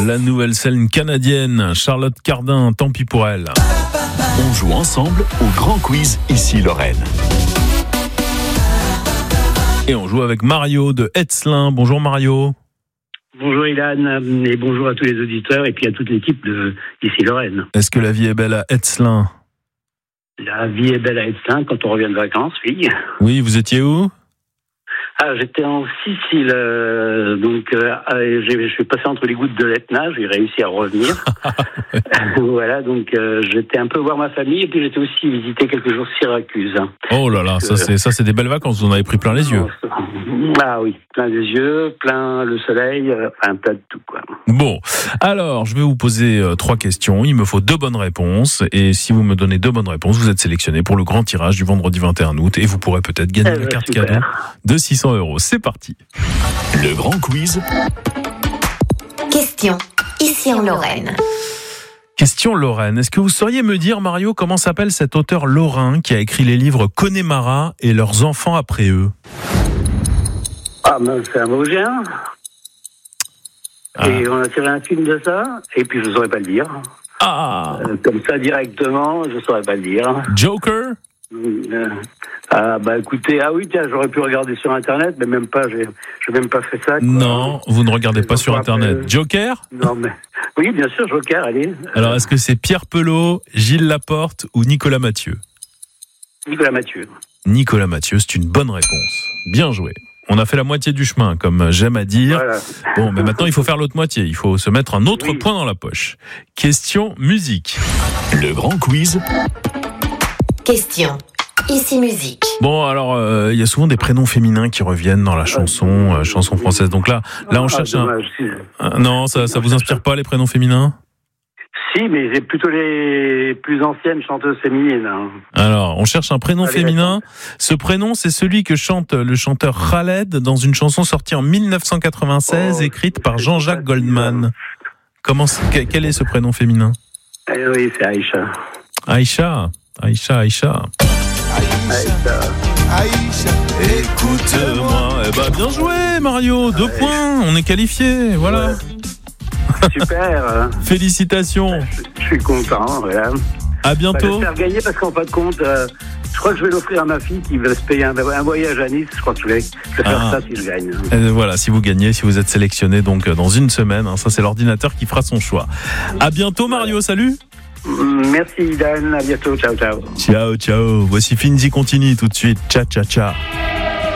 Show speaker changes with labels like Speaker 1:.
Speaker 1: La nouvelle scène canadienne, Charlotte Cardin, tant pis pour elle.
Speaker 2: On joue ensemble au grand quiz Ici Lorraine.
Speaker 1: Et on joue avec Mario de Hetzlin. Bonjour Mario.
Speaker 3: Bonjour Ilan, et bonjour à tous les auditeurs et puis à toute l'équipe de Ici Lorraine.
Speaker 1: Est-ce que la vie est belle à Hetzlin?
Speaker 3: La vie est belle à Hetzlin quand on revient de vacances, oui.
Speaker 1: Oui, vous étiez où?
Speaker 3: J'étais en Sicile, je suis passé entre les gouttes de l'Etna, j'ai réussi à revenir. Voilà, donc j'étais un peu voir ma famille et puis j'étais aussi visiter quelques jours Syracuse.
Speaker 1: Oh là là, ça c'est des belles vacances, vous en avez pris plein les yeux.
Speaker 3: Ah oui, plein les yeux, plein le soleil, plein de tout quoi.
Speaker 1: Bon, alors je vais vous poser 3 questions, il me faut 2 bonnes réponses et si vous me donnez 2 bonnes réponses, vous êtes sélectionné pour le grand tirage du vendredi 21 août et vous pourrez peut-être gagner la carte
Speaker 3: super.
Speaker 1: cadeau de 600 €. C'est parti.
Speaker 2: Le grand quiz.
Speaker 4: Question, ici en Lorraine.
Speaker 1: Question Lorraine. Est-ce que vous sauriez me dire, Mario, comment s'appelle cet auteur lorrain qui a écrit les livres Connemara et leurs enfants après eux?
Speaker 3: C'est un Vosgien. Et on a tiré un film de ça, et puis je ne saurais pas le dire. Comme ça, directement, je ne saurais pas le dire.
Speaker 1: Joker?
Speaker 3: Écoutez, oui, tiens, j'aurais pu regarder sur Internet, mais même pas, j'ai même pas fait ça. Quoi.
Speaker 1: Non, vous ne regardez pas sur Internet. Joker?
Speaker 3: Non, mais... Oui, bien sûr, Joker, allez.
Speaker 1: Alors, est-ce que c'est Pierre Pelot, Gilles Laporte ou Nicolas Mathieu?
Speaker 3: Nicolas Mathieu.
Speaker 1: Nicolas Mathieu, c'est une bonne réponse. Bien joué. On a fait la moitié du chemin, comme j'aime à dire.
Speaker 3: Voilà.
Speaker 1: Bon, mais maintenant, il faut faire l'autre moitié. Il faut se mettre un autre point dans la poche. Question musique.
Speaker 2: Le grand quiz.
Speaker 4: Question, ici musique.
Speaker 1: Bon, alors, il y a souvent des prénoms féminins qui reviennent dans la chanson française. Donc là, on cherche Non, ça vous inspire pas, les prénoms féminins?
Speaker 3: Si, mais j'ai plutôt les plus anciennes chanteuses féminines.
Speaker 1: Alors, on cherche un prénom féminin. Ce prénom, c'est celui que chante le chanteur Khaled dans une chanson sortie en 1996, écrite par Jean-Jacques Goldman. Quel est ce prénom féminin?
Speaker 3: Oui, c'est Aïcha.
Speaker 1: Aïcha, écoute-moi. Bien joué, Mario. 2 points, on est qualifié, voilà.
Speaker 3: Ouais. Super.
Speaker 1: Félicitations.
Speaker 3: Je suis content, voilà.
Speaker 1: À bientôt.
Speaker 3: J'espère gagner parce qu'en fin de compte, je crois que je vais l'offrir à ma fille qui va se payer un voyage à Nice. Je crois que je vais faire ça si je gagne.
Speaker 1: Voilà, si vous gagnez, si vous êtes sélectionné donc dans une semaine, ça c'est l'ordinateur qui fera son choix. À bientôt Mario, salut.
Speaker 3: Merci Dan, à bientôt, ciao.
Speaker 1: Ciao. Voici Finzi continue tout de suite. Ciao.